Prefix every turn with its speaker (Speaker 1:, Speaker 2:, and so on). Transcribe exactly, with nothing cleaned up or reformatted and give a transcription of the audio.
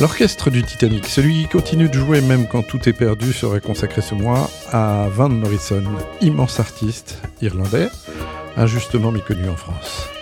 Speaker 1: L'orchestre du Titanic, celui qui continue de jouer même quand tout est perdu, sera consacré ce mois à Van Morrison, immense artiste irlandais, injustement méconnu en France.